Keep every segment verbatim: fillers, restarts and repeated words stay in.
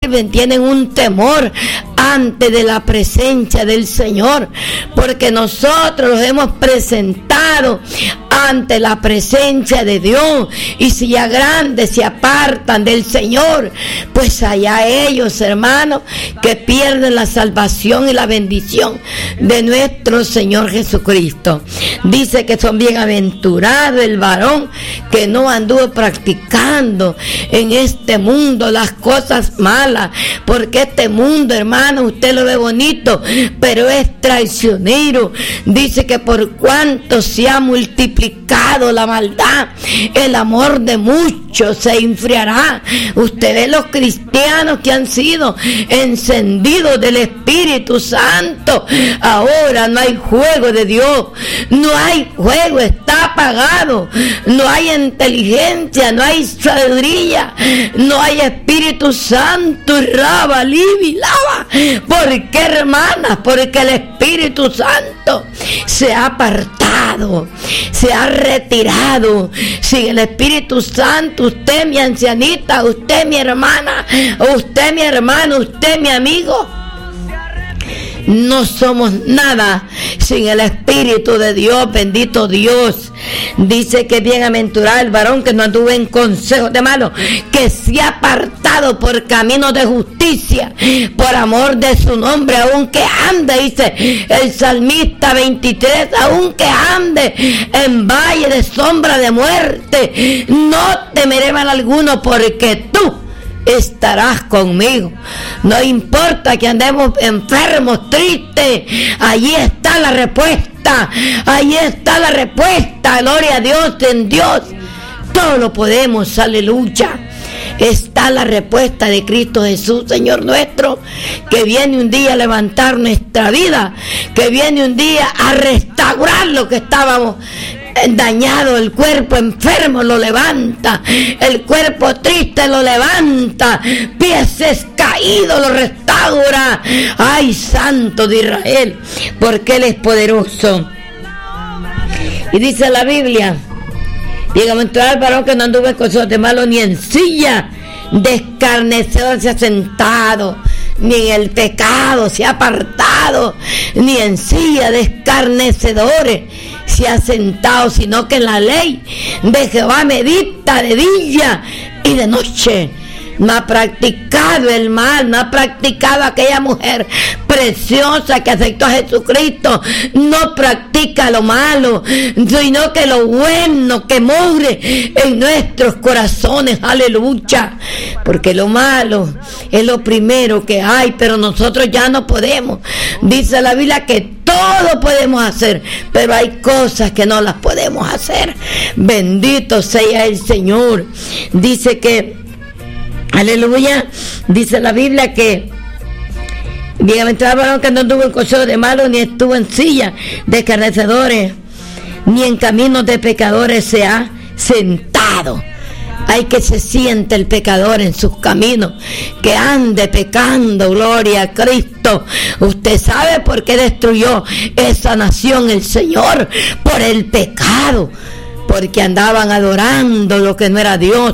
tienen un temor ante de la presencia del Señor, porque nosotros los hemos presentado ante la presencia de Dios, y si ya grandes se apartan del Señor, pues allá ellos, hermanos, que pierden la salvación y la bendición de nuestro Señor Jesucristo. Dice que son bienaventurados el varón que no anduvo practicando en este mundo las cosas malas, porque este mundo, hermano, usted lo ve bonito, pero es traicionero. Dice que por cuanto se ha multiplicado la maldad, el amor de muchos se enfriará. Usted ve los cristianos que han sido encendidos del Espíritu Santo, ahora no hay juego de Dios, no hay juego, está apagado, no hay inteligencia, no hay sabiduría, no hay Espíritu Santo, raba, libi, lava. ¿Por qué, hermanas? Porque el Espíritu Santo se ha apartado, se ha retirado. Sin el Espíritu Santo, usted mi ancianita, usted mi hermana, usted mi hermano, usted mi amigo, no somos nada sin el Espíritu de Dios. Bendito Dios. Dice que bienaventurado el varón que no anduvo en consejos de malos, que se ha apartado por camino de justicia, por amor de su nombre, aunque ande, dice el salmista veintitrés, aunque ande en valle de sombra de muerte, no temeré mal alguno, porque tú estarás conmigo. No importa que andemos enfermos, tristes, allí está la respuesta, allí está la respuesta. Gloria a Dios, en Dios todo lo podemos, aleluya. Está la respuesta de Cristo Jesús, Señor nuestro, que viene un día a levantar nuestra vida, que viene un día a restaurar lo que estábamos dañado. El cuerpo enfermo lo levanta, el cuerpo triste lo levanta, pies caídos lo restaura. Ay, Santo de Israel, porque Él es poderoso. Y dice la Biblia: bienaventurado el varón que no anduvo en cosas de malo, ni en silla de escarnecedores se ha sentado, ni en el pecado se ha apartado, ni en silla de escarnecedores se ha sentado, sino que en la ley de Jehová medita de día y de noche. No ha practicado el mal, no ha practicado aquella mujer preciosa que aceptó a Jesucristo, no practica lo malo, sino que lo bueno que more en nuestros corazones, aleluya, porque lo malo es lo primero que hay, pero nosotros ya no podemos. Dice la Biblia que todo podemos hacer, pero hay cosas que no las podemos hacer. Bendito sea el Señor. Dice que aleluya, dice la Biblia que bienaventurado el varón que no anduvo en consejo de malos, ni estuvo en silla de escarnecedores, ni en caminos de pecadores se ha sentado. Hay que se siente el pecador en sus caminos, que ande pecando, gloria a Cristo. Usted sabe por qué destruyó esa nación el Señor, por el pecado, porque andaban adorando lo que no era Dios,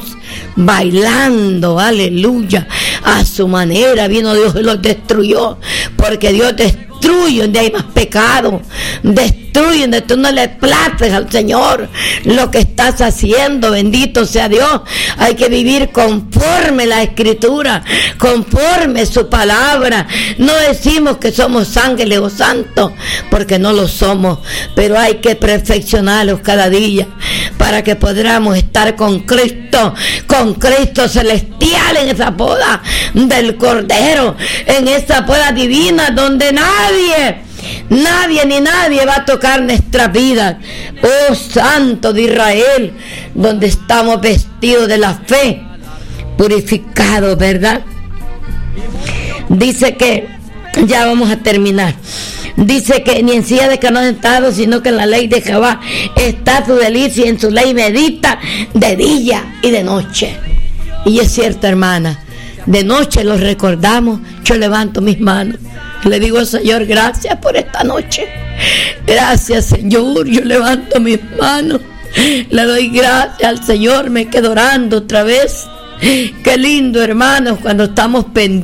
bailando, aleluya, a su manera. Vino Dios y los destruyó, porque Dios destruye donde hay más pecado, destruye donde tú no le places al Señor lo que estás haciendo. Bendito sea Dios. Hay que vivir conforme la Escritura, conforme su palabra. No decimos que somos ángeles o santos, porque no lo somos, pero hay que perfeccionarlos cada día para que podamos estar con Cristo, con Cristo celestial, en esa boda del Cordero, en esa boda divina donde nadie, nadie ni nadie va a tocar nuestra vida. Oh, Santo de Israel, donde estamos vestidos de la fe, purificados, ¿verdad? Dice que, ya vamos a terminar, dice que ni en silla de escarnecedores no sentado, sino que en la ley de Jehová está su delicia, y en su ley medita de día y de noche. Y es cierto, hermana, de noche los recordamos. Yo levanto mis manos, le digo al Señor, gracias por esta noche, gracias Señor. Yo levanto mis manos, le doy gracias al Señor, me quedo orando otra vez. Qué lindo, hermanos, cuando estamos pendientes